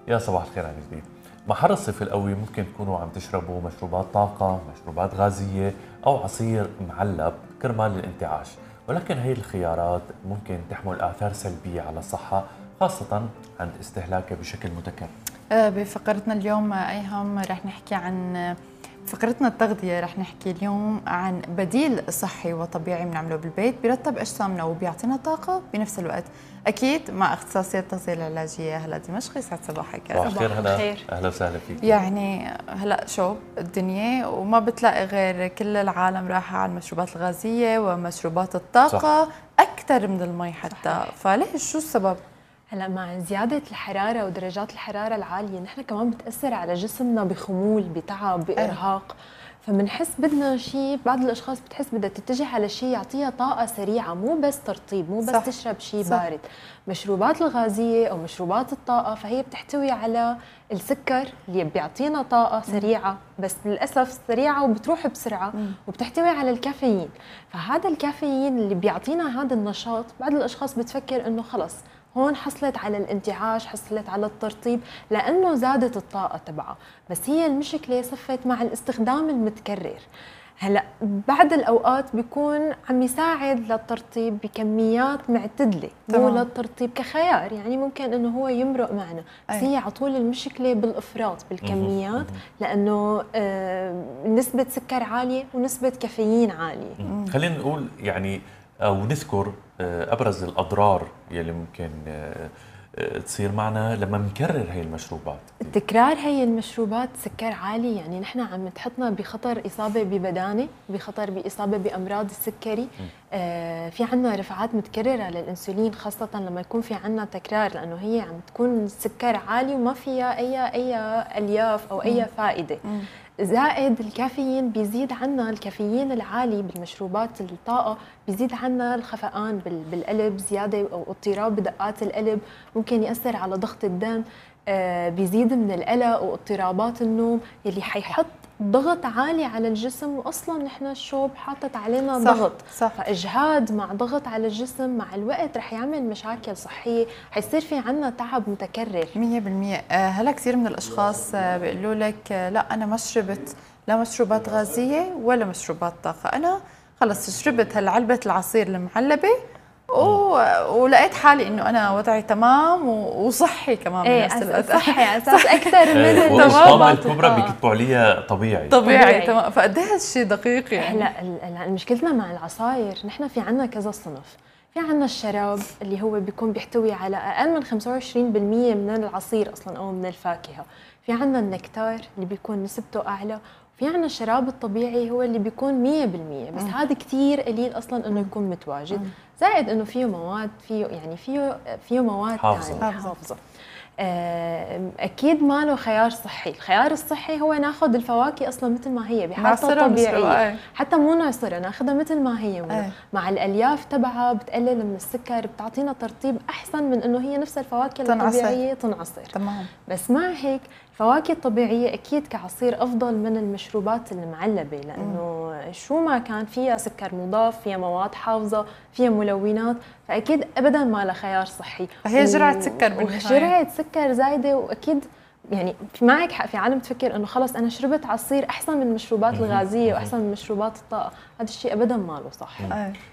يا صباح الخير عن جديد. مع حر الصيف القوي ممكن تكونوا عم تشربوا مشروبات طاقة، مشروبات غازية أو عصير معلب كرمال الانتعاش، ولكن هي الخيارات ممكن تحمل آثار سلبية على الصحة، خاصة عند استهلاكها بشكل متكرر. بفقرتنا اليوم أيهم رح نحكي عن فقرتنا التغذية. رح نحكي اليوم عن بديل صحي وطبيعي بنعمله بالبيت بيرطب أجسامنا وبيعطينا طاقة بنفس الوقت، أكيد مع اختصاصية التغذية العلاجية هلا دمشقي. يسعد صباحك. صباح الخير هلا، أهلا وسهلا فيك. يعني هلا شو الدنيا وما بتلاقي غير كل العالم رايحة على المشروبات الغازية ومشروبات الطاقة صح. أكثر من المي حتى صحيح. فليش شو السبب؟ هلا مع زيادة الحرارة ودرجات الحرارة العالية نحن كمان بتأثر على جسمنا بخمول، بتعب، بإرهاق، فمنحس بدنا شيء. بعض الأشخاص بتحس بدها تتجه على شيء يعطيها طاقة سريعة، مو بس ترطيب، مو بس صح. تشرب شيء بارد. مشروبات الغازية أو مشروبات الطاقة فهي بتحتوي على السكر اللي بيعطينا طاقة سريعة، بس للأسف سريعة وبتروح بسرعة، وبتحتوي على الكافيين. فهذا الكافيين اللي بيعطينا هذا النشاط، بعض الأشخاص بتفكر إنه خلص هون حصلت على الانتعاش، حصلت على الترطيب لأنه زادت الطاقة تبعها، بس هي المشكلة صفت مع الاستخدام المتكرر. هلا بعض الأوقات بيكون عم يساعد للترطيب بكميات معتدلة، مو للترطيب كخيار، يعني ممكن إنه هو يمرق معنا، بس هي على طول المشكلة بالإفراط بالكميات، لأنه نسبة سكر عالية ونسبة كافيين عالية. خلينا نقول يعني أو نذكر أبرز الأضرار يلي ممكن تصير معنا لما نكرر هي المشروبات. تكرار هي المشروبات سكر عالي، يعني نحن عم تحطنا بخطر إصابة ببدانة، بخطر بإصابة بأمراض السكري. في عنا رفعات متكررة للأنسولين، خاصة لما يكون في عنا تكرار، لأنه هي عم تكون السكر عالي وما فيها أي ألياف أو أي فائدة. زائد الكافيين بيزيد عنا، الكافيين العالي بالمشروبات الطاقة بيزيد عنا الخفقان بالقلب، زيادة أو اضطراب بدقات القلب، ممكن يأثر على ضغط الدم، بيزيد من القلق واضطرابات النوم اللي حيحط ضغط عالي على الجسم. واصلا نحن الشوب حاطط علينا صح ضغط صح. فاجهاد مع ضغط على الجسم مع الوقت رح يعمل مشاكل صحيه، حيصير في عنا تعب متكرر 100%. هلا كثير من الاشخاص بيقولوا لك لا انا ما شربت لا مشروبات غازيه ولا مشروبات طاقه، انا خلص شربت هالعلبه العصير المعلبه ولقيت حالي انه انا وضعي تمام وصحي كمان بنفس الوقت. صحي على اساس اكثر من الطامه الكبرى بيكتبوا عليها طبيعي تمام. فقد ايه هالشيء دقيق يعني. هلا مشكلتنا مع العصاير، نحن في عنا كذا صنف. في عنا الشراب اللي هو بيكون بيحتوي على اقل من 25% من العصير اصلا او من الفاكهه. في عنا النكتار اللي بيكون نسبته اعلى. في عنا الشراب الطبيعي هو اللي بيكون 100%، بس هذا كتير قليل اصلا انه يكون متواجد. زائد انه فيه مواد، فيه مواد حافظه. اكيد ما له خيار صحي. الخيار الصحي هو ناخذ الفواكه اصلا مثل ما هي بحالتها طبيعيه، حتى مو نعصرها، ناخذها مثل ما هي مع الالياف تبعها، بتقلل من السكر، بتعطينا ترطيب احسن من انه هي نفس الفواكه الطبيعيه تنعصر. تمام. بس مع هيك الفواكه الطبيعيه اكيد كعصير افضل من المشروبات المعلبه، لانه شو ما كان فيها سكر مضاف، فيها مواد حافظه، فيها ملونات، فاكيد ابدا ما لها خيار صحي. فهي جرعه سكر بالنهايه، جرعه سكر زايده. واكيد يعني معك حق، في عالم تفكر انه خلص انا شربت عصير احسن من المشروبات الغازيه واحسن من مشروبات الطاقه، هذا الشيء ابدا ما له صح.